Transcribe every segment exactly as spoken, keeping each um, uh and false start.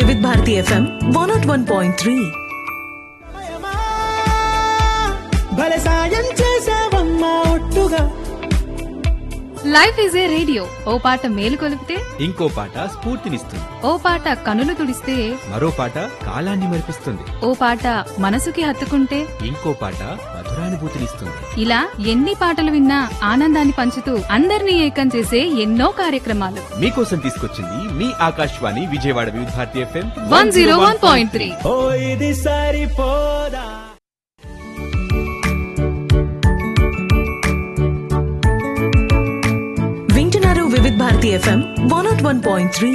వివిధ Bharati FM one not one point three. భలే సాయం చేసావమ్మా ఒట్టుగా. లైఫ్ ఈజ్ ఏ రేడియో, ఓ పాట మేలు కొలిపితే ఇంకో పాట స్ఫూర్తినిస్తుంది. ఓ పాట కనులు తుడిస్తే మరో పాట కాలాన్ని మరిపిస్తుంది. ఓ పాట మనసుకి హత్తుకుంటే ఇంకో పాట మధురానుభూతినిస్తుంది. ఇలా ఎన్ని పాటలు విన్నా ఆనందాన్ని పంచుతూ అందరినీ ఏకం చేసే ఎన్నో కార్యక్రమాలు మీకోసం తీసుకొచ్చింది మీ ఆకాశవాణి విజయవాడ వివిధ Bharati FM one zero one point three. ఓ ఇది సరిపోదా. వింటున్నారు వివిధ Bharati FM one not one point three.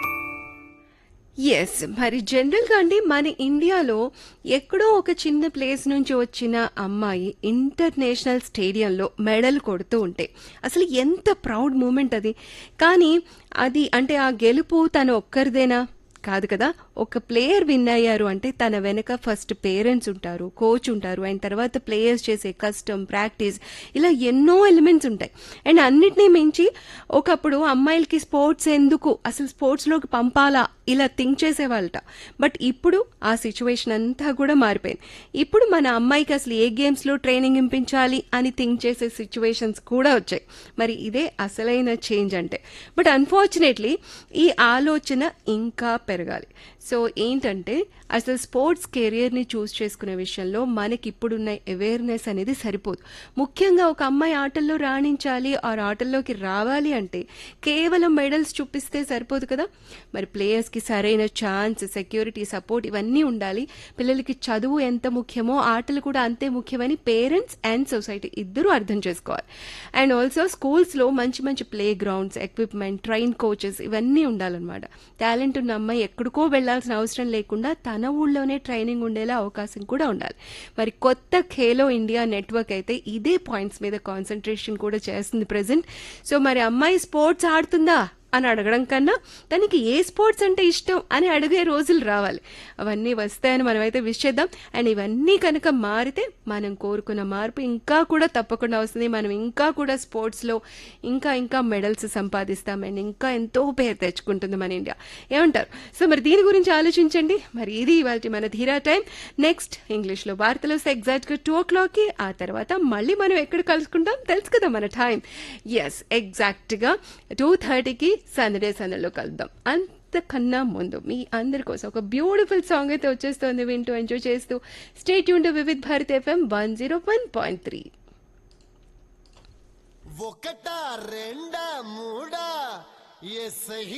Yes, మరి జనరల్గా అండి మన ఇండియాలో ఎక్కడో ఒక చిన్న ప్లేస్ నుంచి వచ్చిన అమ్మాయి ఇంటర్నేషనల్ స్టేడియంలో మెడల్ కొడుతూ ఉంటే అసలు ఎంత ప్రౌడ్ మూమెంట్ అది. కానీ అది అంటే ఆ గెలుపు తను ఒక్కరిదేనా కాదు కదా. ఒక ప్లేయర్ విన్ అయ్యారు అంటే తన వెనక ఫస్ట్ పేరెంట్స్ ఉంటారు, కోచ్ ఉంటారు, అండ్ తర్వాత ప్లేయర్స్ చేసే కష్టం, ప్రాక్టీస్, ఇలా ఎన్నో ఎలిమెంట్స్ ఉంటాయి. అండ్ అన్నిటినీ మించి ఒకప్పుడు అమ్మాయిలకి స్పోర్ట్స్ ఎందుకు, అసలు స్పోర్ట్స్లోకి పంపాలా, ఇలా థింక్ చేసేవాళ్ళట. బట్ ఇప్పుడు ఆ సిచ్యువేషన్ అంతా కూడా మారిపోయింది. ఇప్పుడు మన అమ్మాయికి అసలు ఏ గేమ్స్లో ట్రైనింగ్ ఇప్పించాలి అని థింక్ చేసే సిచ్యువేషన్స్ కూడా వచ్చాయి. మరి ఇదే అసలైన చేంజ్ అంటే. బట్ అన్ఫార్చునేట్లీ ఈ ఆలోచన ఇంకా పెరగాలి. సో ఏంటంటే అసలు స్పోర్ట్స్ కెరియర్ని చూస్ చేసుకునే విషయంలో మనకి ఇప్పుడున్న అవేర్నెస్ అనేది సరిపోదు. ముఖ్యంగా ఒక అమ్మాయి ఆటల్లో రాణించాలి, ఆ ఆటల్లోకి రావాలి అంటే కేవలం మెడల్స్ చూపిస్తే సరిపోదు కదా. మరి ప్లేయర్స్కి సరైన ఛాన్స్, సెక్యూరిటీ, సపోర్ట్ ఇవన్నీ ఉండాలి. పిల్లలకి చదువు ఎంత ముఖ్యమో ఆటలు కూడా అంతే ముఖ్యమని పేరెంట్స్ అండ్ సొసైటీ ఇద్దరూ అర్థం చేసుకోవాలి. అండ్ ఆల్సో స్కూల్స్లో మంచి మంచి play grounds, equipment, train coaches ఇవన్నీ ఉండాలన్నమాట. టాలెంట్ ఉన్న అమ్మాయి ఎక్కడికో వెళ్లాల్సిన అవసరం లేకుండా తన ఊళ్ళోనే ట్రైనింగ్ ఉండేలా అవకాశం కూడా ఉండాలి. మరి కొత్త ఖేలో ఇండియా నెట్వర్క్ అయితే ఇదే పాయింట్స్ మీద కాన్సన్ట్రేషన్ కూడా చేస్తుంది ప్రెసెంట్. సో మరి అమ్మాయి స్పోర్ట్స్ ఆడుతుందా అని అడగడం కన్నా తనకి ఏ స్పోర్ట్స్ అంటే ఇష్టం అని అడిగే రోజులు రావాలి. అవన్నీ వస్తాయని మనమైతే విష్ చేద్దాం. అండ్ ఇవన్నీ కనుక మారితే మనం కోరుకున్న మార్పు ఇంకా కూడా తప్పకుండా వస్తుంది. మనం ఇంకా కూడా స్పోర్ట్స్లో ఇంకా ఇంకా మెడల్స్ సంపాదిస్తాం అండ్ ఇంకా ఎంతో పేరు తెచ్చుకుంటుంది మన ఇండియా. ఏమంటారు? సో మరి దీని గురించి ఆలోచించండి. మరి ఇది ఇవాళ మన ధీరా టైం. నెక్స్ట్ ఇంగ్లీష్లో వార్తలు ఎగ్జాక్ట్గా టూ ఓ క్లాక్కి. ఆ తర్వాత మళ్ళీ మనం ఎక్కడ కలుసుకుంటాం తెలుసు కదా మన టైం. ఎస్, ఎగ్జాక్ట్గా టూ థర్టీకి సందడే సందడిలో కలుద్దాం. అంతకన్నా ముందు మీ అందరి కోసం ఒక బ్యూటిఫుల్ సాంగ్ అయితే వచ్చేస్తుంది. వింటూ ఎంజాయ్ చేస్తూ స్టే ట్యూన్ టు వివిధ Bharati FM one zero one point three. ఒకటా రెండా మూడా ఏ సహి